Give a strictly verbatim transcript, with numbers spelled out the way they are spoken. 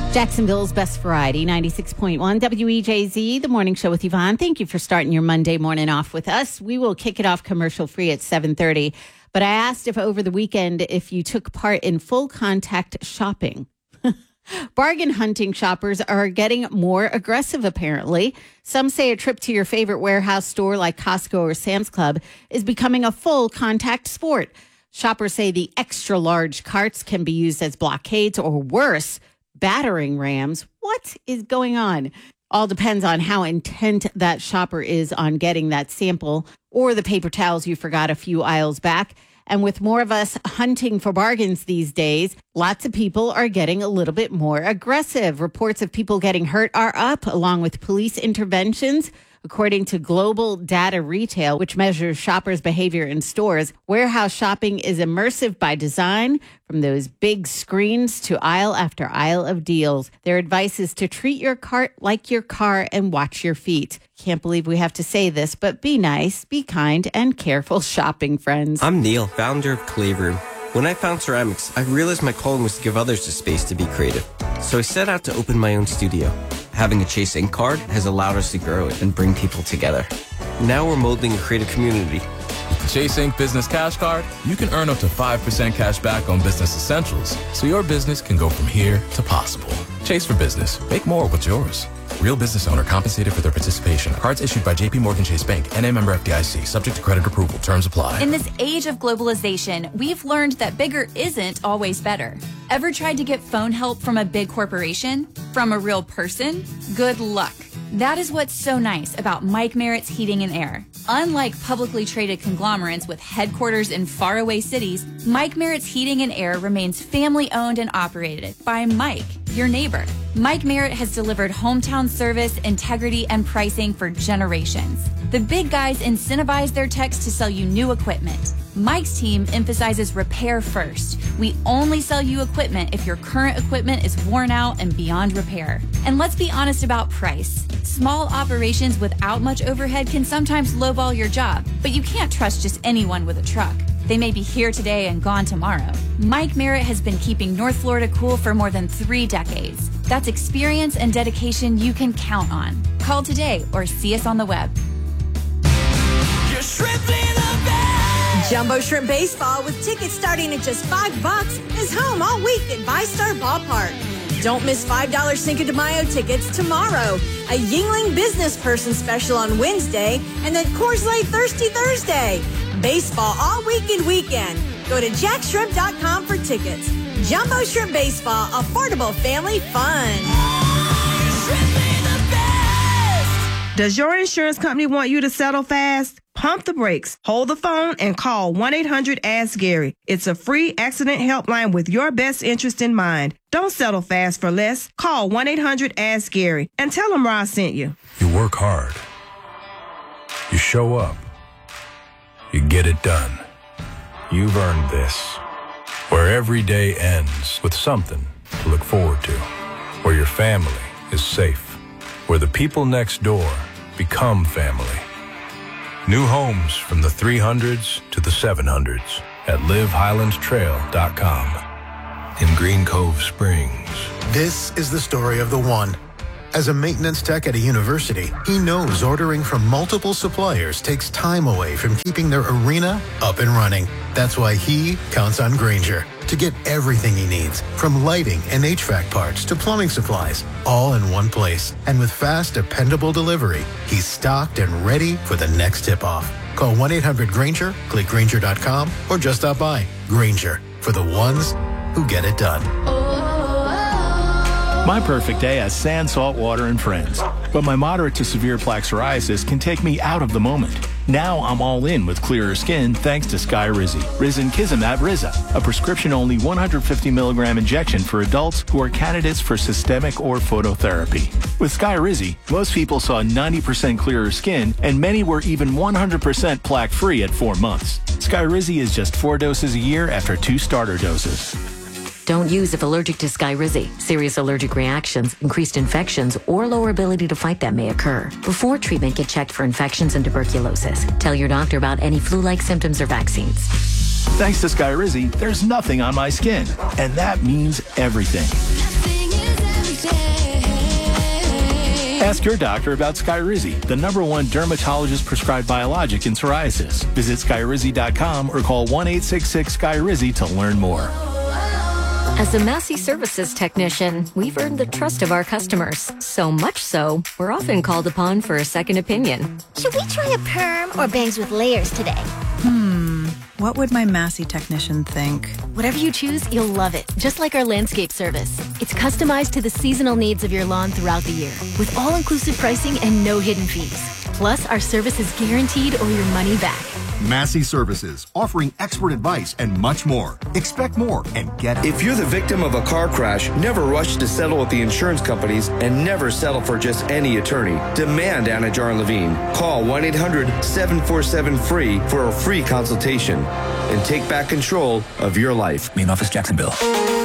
Jacksonville's Best Variety, ninety-six point one W E J Z, the morning show with Yvonne. Thank you for starting your Monday morning off with us. We will kick it off commercial-free at seven thirty. But I asked if over the weekend if you took part in full contact shopping. Bargain hunting shoppers are getting more aggressive, apparently. Some say a trip to your favorite warehouse store like Costco or Sam's Club is becoming a full contact sport. Shoppers say the extra large carts can be used as blockades or worse, battering rams. What is going on? All depends on how intent that shopper is on getting that sample or the paper towels you forgot a few aisles back. And with more of us hunting for bargains these days, lots of people are getting a little bit more aggressive. Reports of people getting hurt are up, along with police interventions. According to Global Data Retail, which measures shoppers' behavior in stores, warehouse shopping is immersive by design, from those big screens to aisle after aisle of deals. Their advice is to treat your cart like your car and watch your feet. Can't believe we have to say this, but be nice, be kind, and careful shopping, friends. I'm Neil, founder of Clay Room. When I found ceramics, I realized my calling was to give others the space to be creative. So I set out to open my own studio. Having a Chase Ink card has allowed us to grow it and bring people together. Now we're molding a creative community. With the Chase Ink Business Cash Card, you can earn up to five percent cash back on business essentials, so your business can go from here to possible. Chase for business. Make more what's yours. Real business owner compensated for their participation. Cards issued by J P Morgan Chase Bank, N A member F D I C, subject to credit approval. Terms apply. In this age of globalization, we've learned that bigger isn't always better. Ever tried to get phone help from a big corporation? From a real person? Good luck. That is what's so nice about Mike Merritt's Heating and Air. Unlike publicly traded conglomerates with headquarters in faraway cities, Mike Merritt's Heating and Air remains family-owned and operated by Mike, your neighbor. Mike Merritt has delivered hometown service, integrity, and pricing for generations. The big guys incentivize their techs to sell you new equipment. Mike's team emphasizes repair first. We only sell you equipment if your current equipment is worn out and beyond repair. And let's be honest about price. Small operations without much overhead can sometimes lowball your job, but you can't trust just anyone with a truck. They may be here today and gone tomorrow. Mike Merritt has been keeping North Florida cool for more than three decades. That's experience and dedication you can count on. Call today or see us on the web. You're shrimping the best. Jumbo Shrimp Baseball with tickets starting at just five bucks is home all week at VyStar Ballpark. Don't miss five dollars Cinco de Mayo tickets tomorrow, a Yingling Business Person special on Wednesday, and then Coors Light Thirsty Thursday. Baseball all week and weekend. Go to jack shrimp dot com for tickets. Jumbo Shrimp Baseball, affordable family fun. Does your insurance company want you to settle fast? Pump the brakes, hold the phone, and call one eight hundred ask Gary. It's a free accident helpline with your best interest in mind. Don't settle fast for less. Call one eight hundred ask Gary and tell them Ross sent you. You work hard. You show up. You get it done. You've earned this. Where every day ends with something to look forward to. Where your family is safe. Where the people next door become family. New homes from the three hundreds to the seven hundreds at live highlands trail dot com in Green Cove Springs. This is the story of the one. As a maintenance tech at a university, he knows ordering from multiple suppliers takes time away from keeping their arena up and running. That's why he counts on Grainger to get everything he needs, from lighting and H V A C parts to plumbing supplies, all in one place. And with fast, dependable delivery, he's stocked and ready for the next tip-off. Call one eight hundred Grainger, click Grainger dot com, or just stop by. Grainger, for the ones who get it done. My perfect day has sand, salt water, and friends. But my moderate to severe plaque psoriasis can take me out of the moment. Now I'm all in with clearer skin thanks to Skyrizi. Risankizumab Riza, a prescription-only one hundred fifty milligram injection for adults who are candidates for systemic or phototherapy. With Skyrizi, most people saw ninety percent clearer skin, and many were even one hundred percent plaque-free at four months. Skyrizi is just four doses a year after two starter doses. Don't use if allergic to Skyrizi. Serious allergic reactions, increased infections, or lower ability to fight them may occur. Before treatment, get checked for infections and tuberculosis. Tell your doctor about any flu-like symptoms or vaccines. Thanks to Skyrizi, there's nothing on my skin, and that means everything. Ask your doctor about Skyrizi, the number one dermatologist-prescribed biologic in psoriasis. Visit Skyrizi dot com or call one eight six six Sky Rizzi to learn more. As a Massey Services technician, we've earned the trust of our customers. So much so, we're often called upon for a second opinion. Should we try a perm or bangs with layers today? Hmm, what would my Massey technician think? Whatever you choose, you'll love it. Just like our landscape service. It's customized to the seasonal needs of your lawn throughout the year, with all-inclusive pricing and no hidden fees. Plus, our service is guaranteed or your money back. Massey Services, offering expert advice and much more. Expect more and get it. If you're the victim of a car crash, never rush to settle with the insurance companies and never settle for just any attorney. Demand Anajar and Levine. Call one eight hundred seven four seven free for a free consultation and take back control of your life. Main office, Jacksonville.